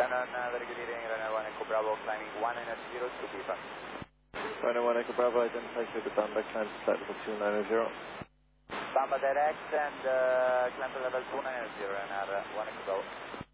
on very good evening, Runway 1 Echo Bravo, climbing 190 to Pipa. Runway 1 Echo Bravo, identify through the Bamba, climb to flight level 290. Bamba direct and climb to level 290, runner 1 Echo Bravo.